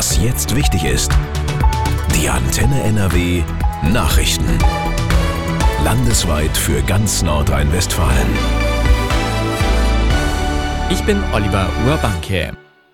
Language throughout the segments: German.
Was jetzt wichtig ist. Die Antenne NRW Nachrichten. Landesweit für ganz Nordrhein-Westfalen. Ich bin Oliver Urbanke.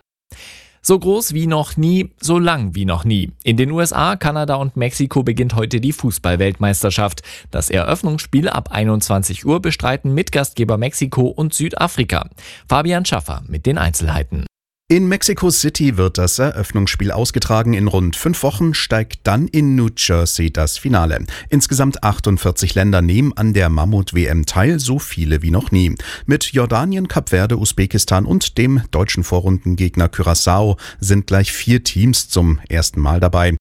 So groß wie noch nie, so lang wie noch nie. In den USA, Kanada und Mexiko beginnt heute die Fußball-Weltmeisterschaft. Das Eröffnungsspiel ab 21 Uhr bestreiten Mitgastgeber Mexiko und Südafrika. Fabian Schaffer mit den Einzelheiten. In Mexico City wird das Eröffnungsspiel ausgetragen. In rund 5 Wochen steigt dann in New Jersey das Finale. Insgesamt 48 Länder nehmen an der Mammut-WM teil, so viele wie noch nie. Mit Jordanien, Kap Verde, Usbekistan und dem deutschen Vorrundengegner Curaçao sind gleich 4 Teams zum ersten Mal dabei.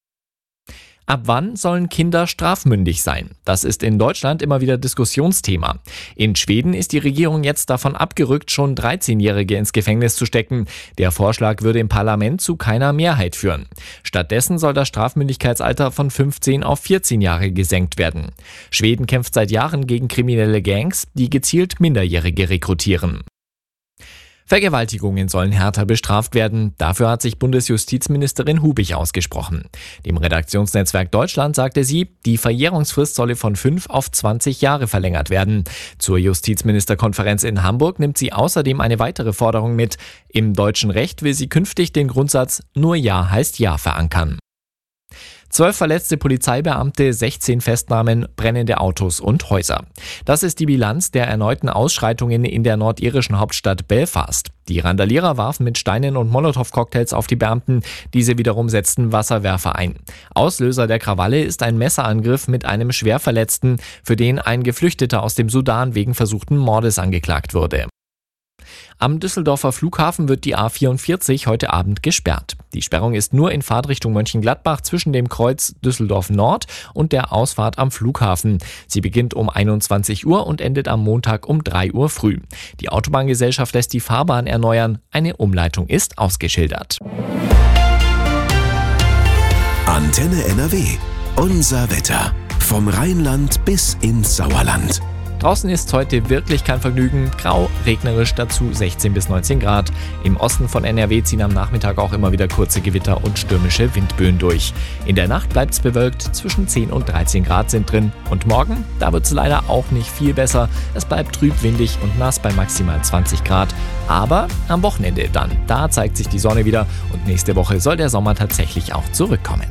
Ab wann sollen Kinder strafmündig sein? Das ist in Deutschland immer wieder Diskussionsthema. In Schweden ist die Regierung jetzt davon abgerückt, schon 13-Jährige ins Gefängnis zu stecken. Der Vorschlag würde im Parlament zu keiner Mehrheit führen. Stattdessen soll das Strafmündigkeitsalter von 15 auf 14 Jahre gesenkt werden. Schweden kämpft seit Jahren gegen kriminelle Gangs, die gezielt Minderjährige rekrutieren. Vergewaltigungen sollen härter bestraft werden. Dafür hat sich Bundesjustizministerin Hubich ausgesprochen. Dem Redaktionsnetzwerk Deutschland sagte sie, die Verjährungsfrist solle von 5 auf 20 Jahre verlängert werden. Zur Justizministerkonferenz in Hamburg nimmt sie außerdem eine weitere Forderung mit. Im deutschen Recht will sie künftig den Grundsatz "Nur Ja heißt Ja" verankern. 12 verletzte Polizeibeamte, 16 Festnahmen, brennende Autos und Häuser. Das ist die Bilanz der erneuten Ausschreitungen in der nordirischen Hauptstadt Belfast. Die Randalierer warfen mit Steinen und Molotow-Cocktails auf die Beamten, diese wiederum setzten Wasserwerfer ein. Auslöser der Krawalle ist ein Messerangriff mit einem Schwerverletzten, für den ein Geflüchteter aus dem Sudan wegen versuchten Mordes angeklagt wurde. Am Düsseldorfer Flughafen wird die A44 heute Abend gesperrt. Die Sperrung ist nur in Fahrtrichtung Mönchengladbach zwischen dem Kreuz Düsseldorf Nord und der Ausfahrt am Flughafen. Sie beginnt um 21 Uhr und endet am Montag um 3 Uhr früh. Die Autobahngesellschaft lässt die Fahrbahn erneuern. Eine Umleitung ist ausgeschildert. Antenne NRW. Unser Wetter. Vom Rheinland bis ins Sauerland. Draußen ist heute wirklich kein Vergnügen, grau, regnerisch, dazu 16 bis 19 Grad. Im Osten von NRW ziehen am Nachmittag auch immer wieder kurze Gewitter und stürmische Windböen durch. In der Nacht bleibt es bewölkt, zwischen 10 und 13 Grad sind drin. Und morgen, da wird es leider auch nicht viel besser. Es bleibt trüb, windig und nass bei maximal 20 Grad. Aber am Wochenende dann, da zeigt sich die Sonne wieder und nächste Woche soll der Sommer tatsächlich auch zurückkommen.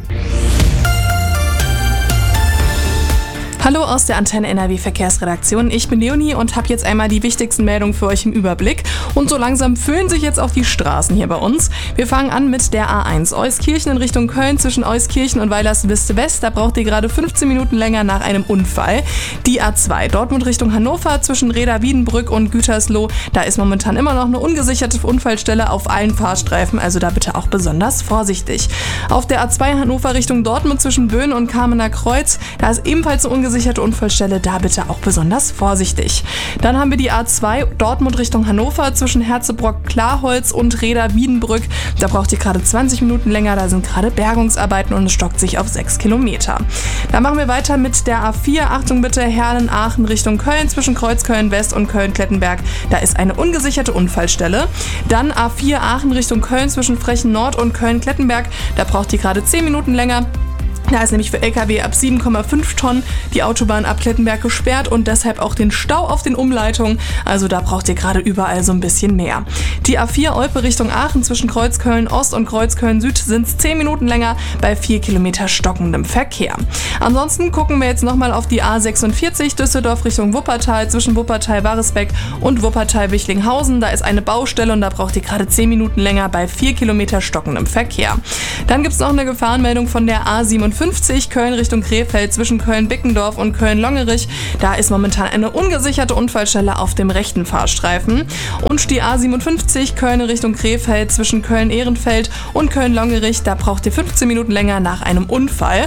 Hallo aus der Antenne NRW Verkehrsredaktion. Ich bin Leonie und habe jetzt einmal die wichtigsten Meldungen für euch im Überblick. Und so langsam füllen sich jetzt auch die Straßen hier bei uns. Wir fangen an mit der A1 Euskirchen in Richtung Köln zwischen Euskirchen und Weilerswiste West. Da braucht ihr gerade 15 Minuten länger nach einem Unfall. Die A2 Dortmund Richtung Hannover zwischen Reda-Wiedenbrück und Gütersloh. Da ist momentan immer noch eine ungesicherte Unfallstelle auf allen Fahrstreifen. Also da bitte auch besonders vorsichtig. Auf der A2 Hannover Richtung Dortmund zwischen Böhn und Kamener Kreuz. Da ist ebenfalls eine ungesicherte Unfallstelle, da bitte auch besonders vorsichtig. Dann haben wir die A2 Dortmund Richtung Hannover zwischen Herzebrock-Klarholz und Reda-Wiedenbrück. Da braucht ihr gerade 20 Minuten länger, da sind gerade Bergungsarbeiten und es stockt sich auf 6 Kilometer. Dann machen wir weiter mit der A4. Achtung bitte, Herlen-Aachen Richtung Köln zwischen Kreuzköln-West und Köln-Klettenberg. Da ist eine ungesicherte Unfallstelle. Dann A4 Aachen Richtung Köln zwischen Frechen-Nord und Köln-Klettenberg. Da braucht ihr gerade 10 Minuten länger. Da ist nämlich für LKW ab 7,5 Tonnen die Autobahn ab Klettenberg gesperrt und deshalb auch den Stau auf den Umleitungen. Also da braucht ihr gerade überall so ein bisschen mehr. Die A4 Olpe Richtung Aachen zwischen Kreuzköln Ost und Kreuzköln Süd sind es 10 Minuten länger bei 4 Kilometer stockendem Verkehr. Ansonsten gucken wir jetzt nochmal auf die A46 Düsseldorf Richtung Wuppertal zwischen Wuppertal-Waresbeck und Wuppertal-Wichlinghausen. Da ist eine Baustelle und da braucht ihr gerade 10 Minuten länger bei 4 Kilometer stockendem Verkehr. Dann gibt es noch eine Gefahrenmeldung von der A47 Köln Richtung Krefeld zwischen Köln-Bickendorf und Köln-Longerich. Da ist momentan eine ungesicherte Unfallstelle auf dem rechten Fahrstreifen. Und die A57 Köln Richtung Krefeld zwischen Köln-Ehrenfeld und Köln-Longerich. Da braucht ihr 15 Minuten länger nach einem Unfall.